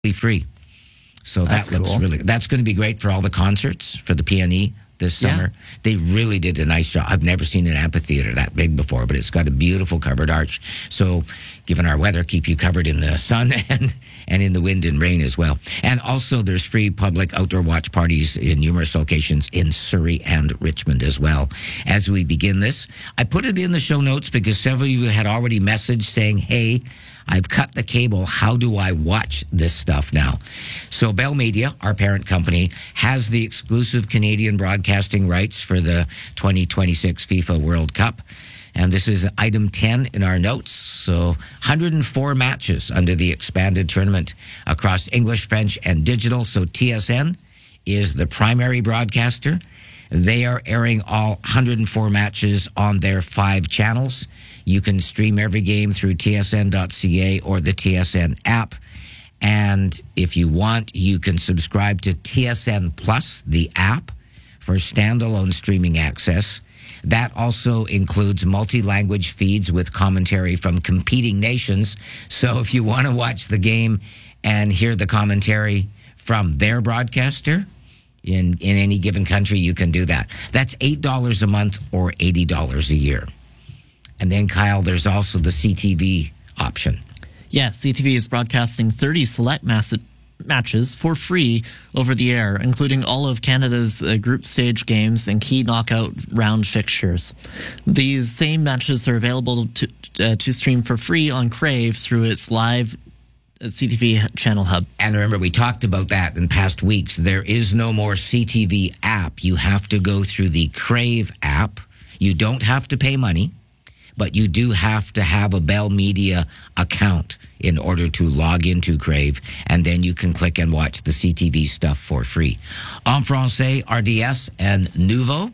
free. So that looks cool. that's going to be great for all the concerts for the PNE this summer. They really did a nice job. I've never seen an amphitheater that big before, but it's got a beautiful covered arch. So given our weather, keep you covered in the sun and in the wind and rain as well. And also there's free public outdoor watch parties in numerous locations in Surrey and Richmond as well. As we begin this, I put it in the show notes because several of you had already messaged saying, hey, I've cut the cable. How do I watch this stuff now? So Bell Media, our parent company, has the exclusive Canadian broadcasting rights for the 2026 FIFA World Cup. And this is item 10 in our notes. So 104 matches under the expanded tournament across English, French, and digital. So TSN is the primary broadcaster. They are airing all 104 matches on their 5 channels. You can stream every game through tsn.ca or the TSN app. And if you want, you can subscribe to TSN Plus, the app, for standalone streaming access. That also includes multi-language feeds with commentary from competing nations. So if you want to watch the game and hear the commentary from their broadcaster in any given country, you can do that. That's $8 a month or $80 a year. And then, Kyle, there's also the CTV option. Yes, CTV is broadcasting 30 select matches for free over the air, including all of Canada's group stage games and key knockout round fixtures. These same matches are available to stream for free on Crave through its live CTV channel hub. And remember, we talked about that in past weeks. There is no more CTV app. You have to go through the Crave app. You don't have to pay money, but you do have to have a Bell Media account in order to log into Crave, and then you can click and watch the CTV stuff for free. En Francais, RDS, and Noovo,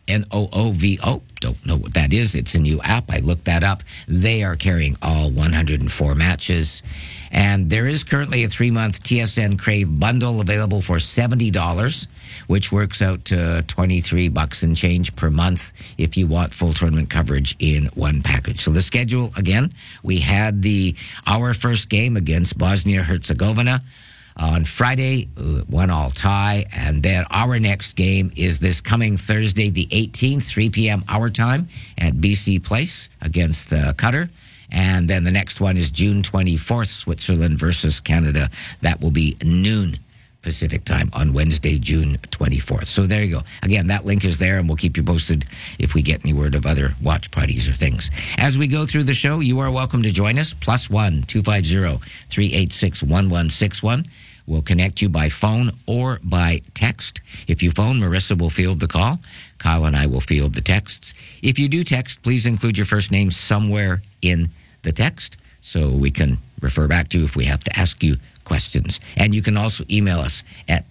Noovo. Don't know what that is. It's a new app. I looked that up. They are carrying all 104 matches. And there is currently a 3-month TSN Crave bundle available for $70, which works out to $23 and change per month if you want full tournament coverage in one package. So the schedule, again, we had our first game against Bosnia-Herzegovina on Friday, 1-1 tie, and then our next game is this coming Thursday, the 18th, 3 p.m. our time at BC Place against Qatar. And then the next one is June 24th, Switzerland versus Canada. That will be noon Pacific time on Wednesday, June 24th. So there you go. Again, that link is there, and we'll keep you posted if we get any word of other watch parties or things. As we go through the show, you are welcome to join us. +1 250 386 1161. We'll connect you by phone or by text. If you phone, Marissa will field the call. Kyle and I will field the texts. If you do text, please include your first name somewhere in the text so we can refer back to you if we have to ask you questions. And you can also email us at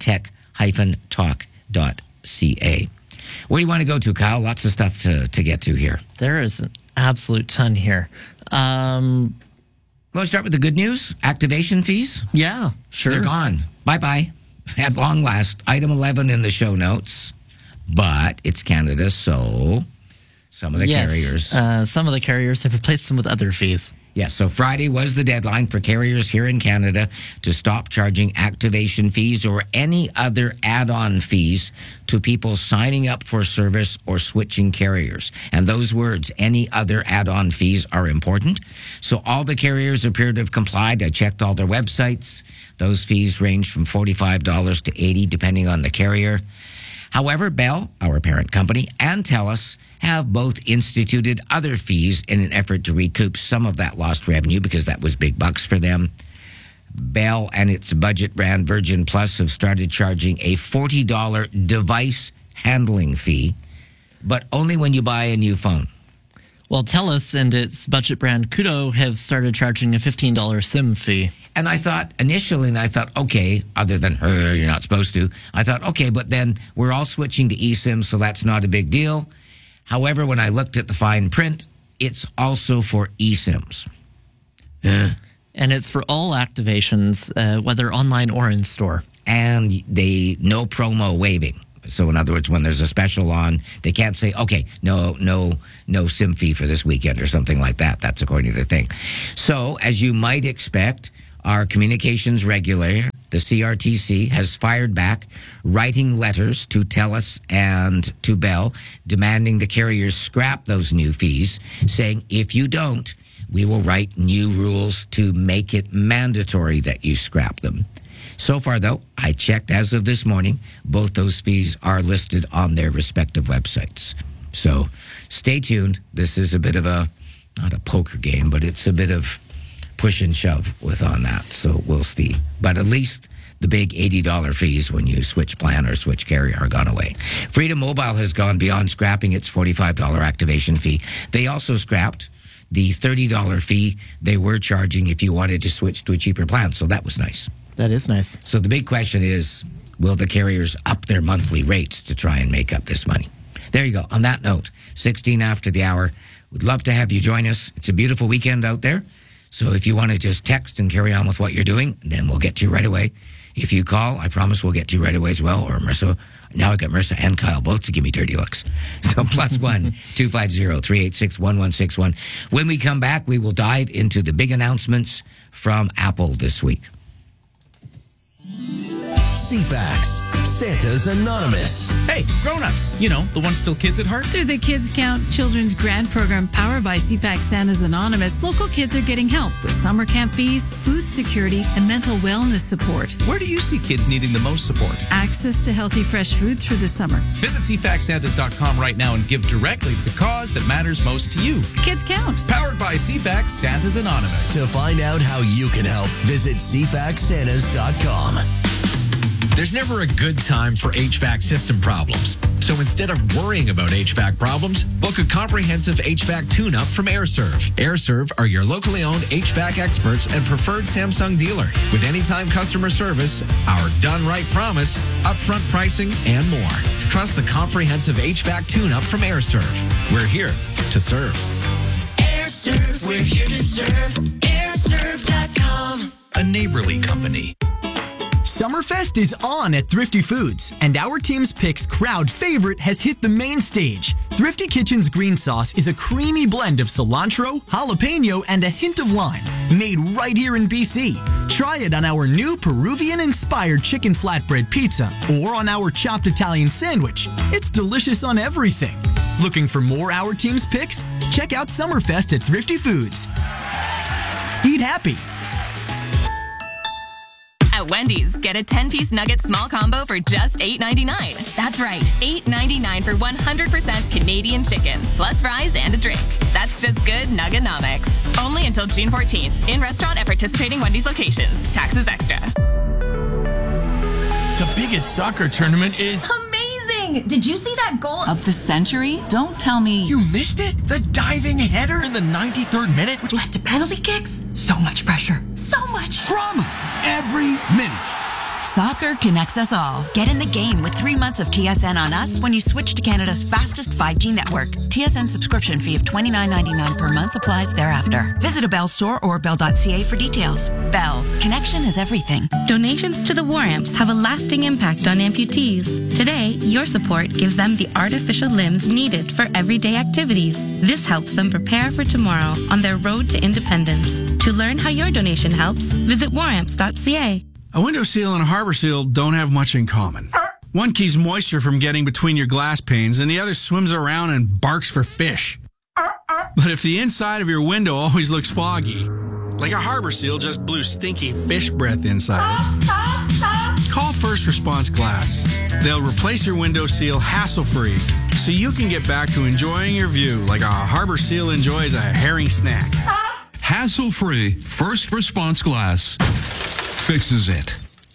tech-talk.ca. Where do you want to go to, Kyle? Lots of stuff to get to here. There is an absolute ton here. Let's start with the good news. Activation fees. Yeah, sure. They're gone. Bye-bye. At long last. Item 11 in the show notes. But it's Canada, so some of the carriers. Some of the carriers have replaced them with other fees. Yes, so Friday was the deadline for carriers here in Canada to stop charging activation fees or any other add-on fees to people signing up for service or switching carriers. And those words, any other add-on fees, are important. So all the carriers appear to have complied. I checked all their websites. Those fees range from $45 to $80, depending on the carrier. However, Bell, our parent company, and TELUS have both instituted other fees in an effort to recoup some of that lost revenue because that was big bucks for them. Bell and its budget brand Virgin Plus have started charging a $40 device handling fee, but only when you buy a new phone. Well, TELUS and its budget brand Koodo have started charging a $15 SIM fee. And I thought, initially, okay, other than you're not supposed to, I thought, okay, but then we're all switching to eSIM, so that's not a big deal. However, when I looked at the fine print, it's also for eSIMs. And it's for all activations, whether online or in store. And no promo waiving. So in other words, when there's a special on, they can't say, okay, no SIM fee for this weekend or something like that. That's according to the thing. So as you might expect, our communications regulator, the CRTC, has fired back, writing letters to TELUS and to Bell, demanding the carriers scrap those new fees, saying if you don't, we will write new rules to make it mandatory that you scrap them. So far, though, I checked as of this morning, both those fees are listed on their respective websites. So stay tuned. This is a bit of not a poker game, but it's a bit of push and shove on that. So we'll see. But at least the big $80 fees when you switch plan or switch carrier are gone away. Freedom Mobile has gone beyond scrapping its $45 activation fee. They also scrapped the $30 fee they were charging if you wanted to switch to a cheaper plan. So that was nice. That is nice. So the big question is, will the carriers up their monthly rates to try and make up this money? There you go. On that note, 16 after the hour. We'd love to have you join us. It's a beautiful weekend out there. So if you want to just text and carry on with what you're doing, then we'll get to you right away. If you call, I promise we'll get to you right away as well. Or Marissa. Now I got Marissa and Kyle both to give me dirty looks. So +1 250 386 1161. When we come back, we will dive into the big announcements from Apple this week. CFAX, Santa's Anonymous. Hey, grown-ups, you know, the ones still kids at heart. Through the Kids Count Children's Grant Program powered by CFAX Santa's Anonymous, local kids are getting help with summer camp fees, food security, and mental wellness support. Where do you see kids needing the most support? Access to healthy, fresh food through the summer. Visit CFAXSantas.com right now and give directly to the cause that matters most to you. Kids Count. Powered by CFAX Santa's Anonymous. To find out how you can help, visit CFAXSantas.com. There's never a good time for HVAC system problems. So instead of worrying about HVAC problems, book a comprehensive HVAC tune-up from AirServe. AirServe are your locally owned HVAC experts and preferred Samsung dealer. With anytime customer service, our done right promise, upfront pricing, and more. Trust the comprehensive HVAC tune-up from AirServe. We're here to serve. AirServe, we're here to serve. AirServe.com. A neighborly company. Summerfest is on at Thrifty Foods, and our team's picks crowd favorite has hit the main stage. Thrifty Kitchen's green sauce is a creamy blend of cilantro, jalapeno, and a hint of lime, made right here in BC. Try it on our new Peruvian-inspired chicken flatbread pizza or on our chopped Italian sandwich. It's delicious on everything. Looking for more Our Team's picks? Check out Summerfest at Thrifty Foods. Eat happy. At Wendy's, get a 10-piece nugget small combo for just $8.99. That's right, $8.99 for 100% Canadian chicken, plus fries and a drink. That's just good Nuggenomics. Only until June 14th, in restaurant at participating Wendy's locations. Taxes extra. The biggest soccer tournament is amazing! Did you see that goal of the century? Don't tell me. You missed it? The diving header in the 93rd minute? Which led to penalty kicks? So much pressure. So much drama every minute. Soccer connects us all. Get in the game with 3 months of TSN on us when you switch to Canada's fastest 5G network. TSN subscription fee of $29.99 per month applies thereafter. Visit a Bell store or bell.ca for details. Bell. Connection is everything. Donations to the War Amps have a lasting impact on amputees. Today, your support gives them the artificial limbs needed for everyday activities. This helps them prepare for tomorrow on their road to independence. To learn how your donation helps, visit waramps.ca. A window seal and a harbor seal don't have much in common. One keeps moisture from getting between your glass panes, and the other swims around and barks for fish. But if the inside of your window always looks foggy, like a harbor seal just blew stinky fish breath inside it, call First Response Glass. They'll replace your window seal hassle-free, so you can get back to enjoying your view like a harbor seal enjoys a herring snack. Hassle-free First Response Glass fixes it.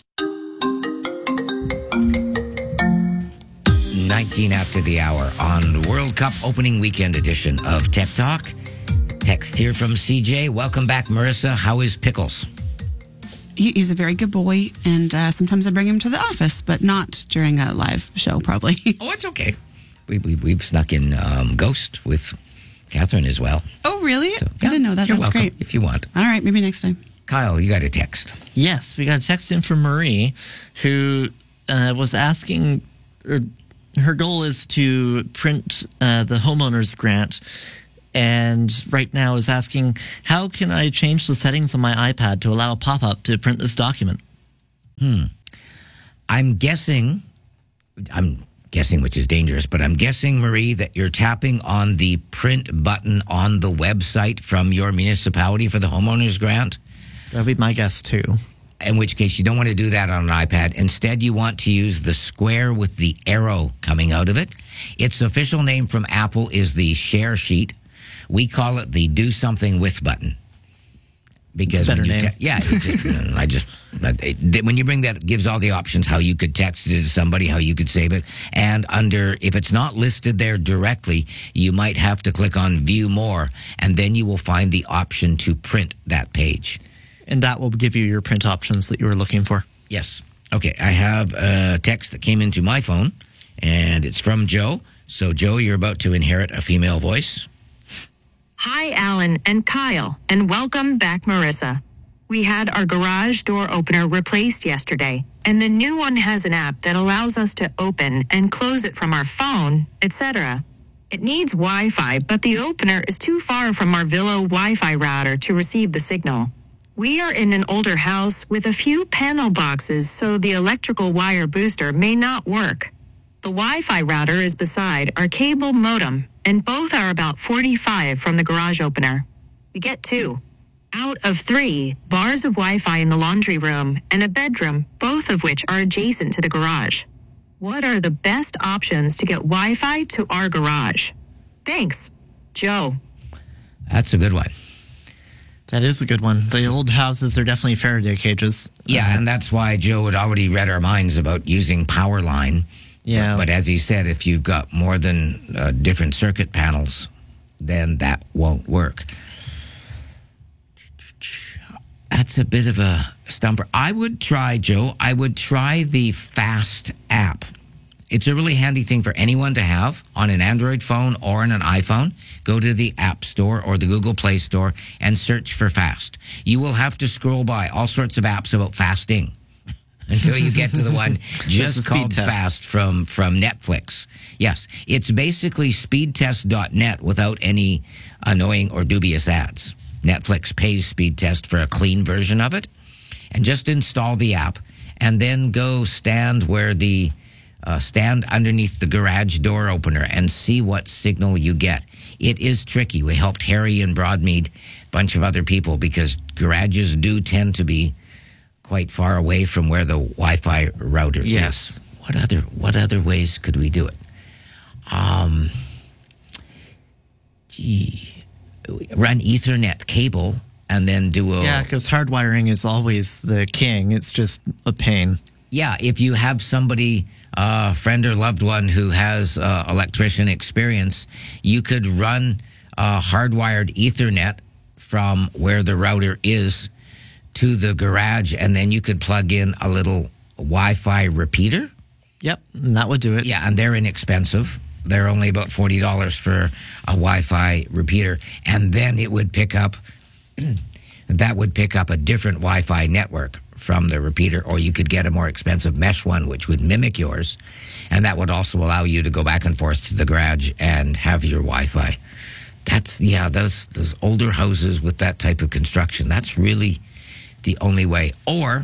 19 after the hour on the World Cup opening weekend edition of Tech Talk. Text here from CJ. Welcome back, Marissa. How is Pickles? He's a very good boy, and sometimes I bring him to the office, but not during a live show, probably. Oh, it's okay. We've snuck in Ghost with Catherine as well. Oh, really? So, I didn't know that. You're That's welcome, great. if you want. All right, maybe next time. Kyle, you got a text. Yes, we got a text in from Marie, who was asking, her goal is to print the homeowner's grant and right now is asking, how can I change the settings on my iPad to allow a pop-up to print this document? I'm guessing, which is dangerous, but I'm guessing, Marie, that you're tapping on the print button on the website from your municipality for the homeowners grant. That would be my guess, too. In which case, you don't want to do that on an iPad. Instead, you want to use the square with the arrow coming out of it. Its official name from Apple is the Share Sheet. We call it the Do Something With button. Because it's a better when name. when you bring that, it gives all the options, how you could text it to somebody, how you could save it. And if it's not listed there directly, you might have to click on View More, and then you will find the option to print that page. And that will give you your print options that you were looking for. Yes. Okay, I have a text that came into my phone, and it's from Joe. So, Joe, you're about to inherit a female voice. Hi, Alan and Kyle, and welcome back, Marissa. We had our garage door opener replaced yesterday, and the new one has an app that allows us to open and close it from our phone, etc. It needs Wi-Fi, but the opener is too far from our Villo Wi-Fi router to receive the signal. We are in an older house with a few panel boxes, so the electrical wire booster may not work. The Wi-Fi router is beside our cable modem, and both are about 45 from the garage opener. We get 2 out of 3 bars of Wi-Fi in the laundry room and a bedroom, both of which are adjacent to the garage. What are the best options to get Wi-Fi to our garage? Thanks, Joe. That's a good one. That is a good one. The old houses are definitely Faraday cages. Yeah, and that's why Joe had already read our minds about using Powerline. Yeah. But as he said, if you've got more than different circuit panels, then that won't work. That's a bit of a stumper. I would try the Fast app. It's a really handy thing for anyone to have on an Android phone or on an iPhone. Go to the App Store or the Google Play Store and search for Fast. You will have to scroll by all sorts of apps about fasting until you get to the one just called Fast from Netflix. Yes, it's basically speedtest.net without any annoying or dubious ads. Netflix pays Speedtest for a clean version of it. And just install the app and then go stand underneath the garage door opener and see what signal you get. It is tricky. We helped Harry in Broadmead, a bunch of other people, because garages do tend to be quite far away from where the Wi-Fi router is. What other ways could we do it? Run Ethernet cable and then do a... Yeah, because hardwiring is always the king. It's just a pain. Yeah, if you have somebody, a friend or loved one who has electrician experience, you could run hardwired Ethernet from where the router is to the garage, and then you could plug in a little Wi-Fi repeater. Yep, and that would do it. Yeah, and they're inexpensive. They're only about $40 for a Wi-Fi repeater, and then it would pick up... that would pick up a different Wi-Fi network from the repeater, or you could get a more expensive mesh one, which would mimic yours, and that would also allow you to go back and forth to the garage and have your Wi-Fi. That's, those older houses with that type of construction, that's really the only way. Or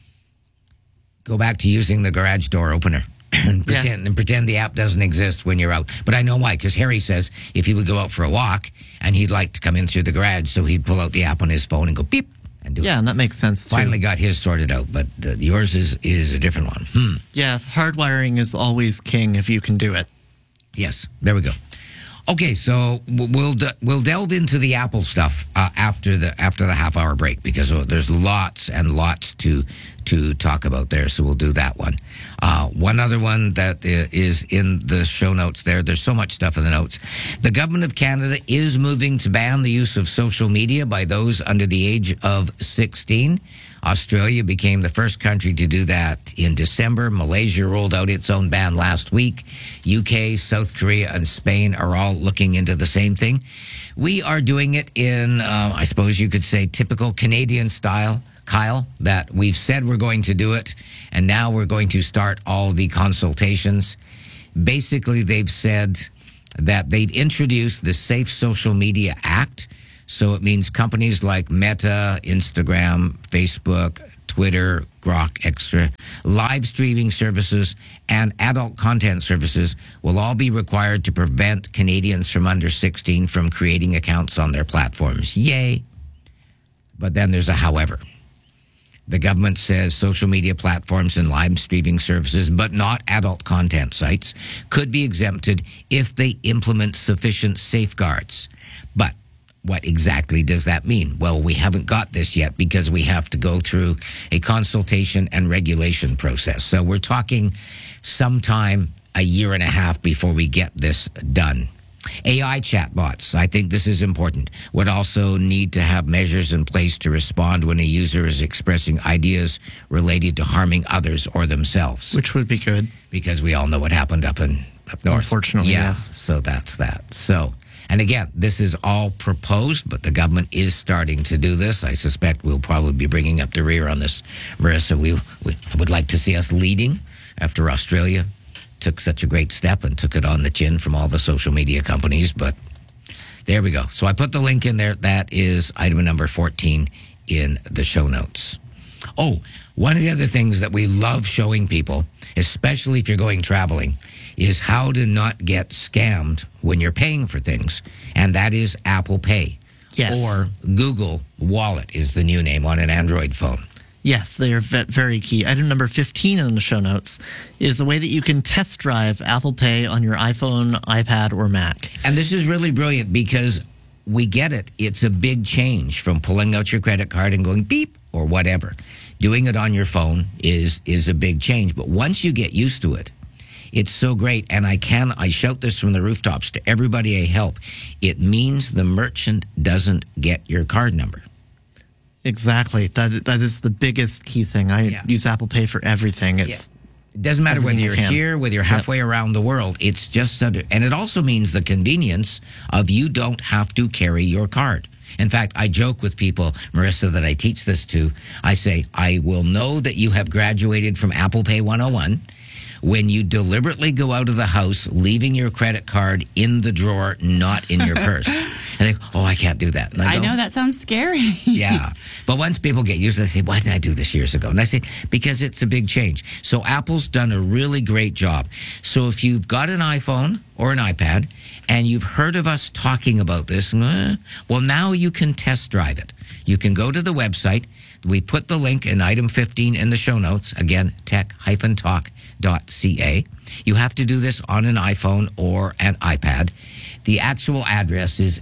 go back to using the garage door opener and pretend the app doesn't exist when you're out. But I know why, because Harry says if he would go out for a walk and he'd like to come in through the garage, so he'd pull out the app on his phone and go beep and do it. Yeah, and that makes sense too. Finally got his sorted out, but yours is a different one. Yeah, hardwiring is always king if you can do it. Yes, there we go. Okay, so we'll delve into the Apple stuff after the half-hour break, because there's lots and lots to talk about there. So we'll do that one. One other one that is in the show notes there. There's so much stuff in the notes. The government of Canada is moving to ban the use of social media by those under the age of 16. Australia became the first country to do that in December. Malaysia rolled out its own ban last week. UK, South Korea, and Spain are all looking into the same thing. We are doing it in, I suppose you could say, typical Canadian style, Kyle, that we've said we're going to do it, and now we're going to start all the consultations. Basically, they've said that they've introduced the Safe Social Media Act. So it means companies like Meta, Instagram, Facebook, Twitter, Grok, Extra, live streaming services, and adult content services will all be required to prevent Canadians from under 16 from creating accounts on their platforms. Yay. But then there's a however. The government says social media platforms and live streaming services, but not adult content sites, could be exempted if they implement sufficient safeguards. But what exactly does that mean? Well, we haven't got this yet because we have to go through a consultation and regulation process. So we're talking sometime a year and a half before we get this done. AI chatbots, I think this is important, would also need to have measures in place to respond when a user is expressing ideas related to harming others or themselves. Which would be good. Because we all know what happened up north. Unfortunately, yeah, yes. So that's that. So, and again, this is all proposed, but the government is starting to do this. I suspect we'll probably be bringing up the rear on this, Marissa. We would like to see us leading after Australia took such a great step and took it on the chin from all the social media companies. But there we go. So I put the link in there. That is item number 14 in the show notes. Oh, one of the other things that we love showing people, especially if you're going traveling, is how to not get scammed when you're paying for things. And that is Apple Pay. Yes. Or Google Wallet is the new name on an Android phone. Yes, they are very key. Item number 15 in the show notes is the way that you can test drive Apple Pay on your iPhone, iPad, or Mac. And this is really brilliant because we get it. It's a big change from pulling out your credit card and going beep or whatever. Doing it on your phone is a big change. But once you get used to it, it's so great. And I shout this from the rooftops to everybody I help. It means the merchant doesn't get your card number. Exactly. That is the biggest key thing. I use Apple Pay for everything. It doesn't matter whether you're here, whether you're halfway around the world. It's just and it also means the convenience of you don't have to carry your card. In fact, I joke with people, Marissa, that I teach this to. I say, I will know that you have graduated from Apple Pay 101 when you deliberately go out of the house, leaving your credit card in the drawer, not in your purse. And they go, oh, I can't do that. And I know, that sounds scary. Yeah. But once people get used to it, they say, why did I do this years ago? And I say, because it's a big change. So Apple's done a really great job. So if you've got an iPhone or an iPad and you've heard of us talking about this, well, now you can test drive it. You can go to the website. We put the link in item 15 in the show notes. Again, tech-talk.ca. You have to do this on an iPhone or an iPad. The actual address is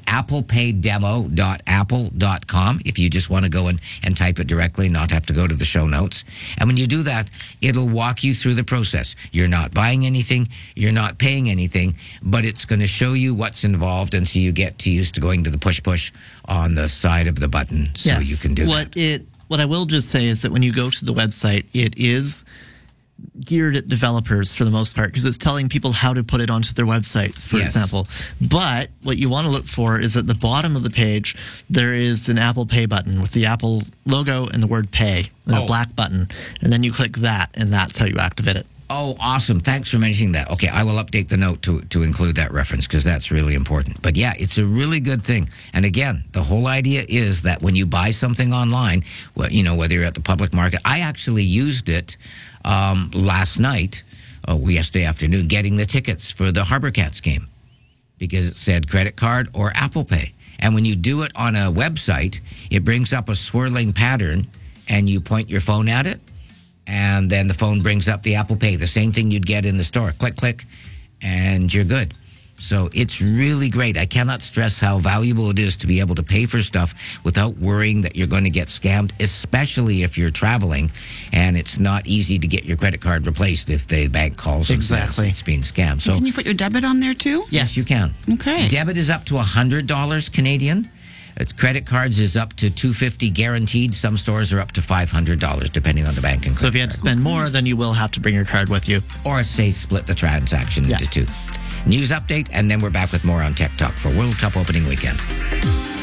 applepaydemo.apple.com if you just want to go and type it directly, not have to go to the show notes. And when you do that, it'll walk you through the process. You're not buying anything, you're not paying anything, but it's going to show you what's involved, and so you get used to going to the push on the side of the button so you can do that. What I will just say is that when you go to the website, it is geared at developers for the most part because it's telling people how to put it onto their websites, for example. But what you want to look for is at the bottom of the page, there is an Apple Pay button with the Apple logo and the word pay and a black button. And then you click that, and that's how you activate it. Oh, awesome. Thanks for mentioning that. Okay, I will update the note to include that reference because that's really important. But yeah, it's a really good thing. And again, the whole idea is that when you buy something online, well, whether you're at the public market, I actually used it last night, yesterday afternoon, getting the tickets for the Harbor Cats game because it said credit card or Apple Pay. And when you do it on a website, it brings up a swirling pattern and you point your phone at it. And then the phone brings up the Apple Pay, the same thing you'd get in the store. Click, click, and you're good. So it's really great. I cannot stress how valuable it is to be able to pay for stuff without worrying that you're going to get scammed, especially if you're traveling and it's not easy to get your credit card replaced if the bank calls and says it's being scammed. So can you put your debit on there too? Yes, you can. Okay. Debit is up to $100 Canadian. Credit cards is up to $250 guaranteed. Some stores are up to $500 depending on the bank. And so if you have to spend more, then you will have to bring your card with you. Or say split the transaction into two. News update, and then we're back with more on Tech Talk for World Cup opening weekend.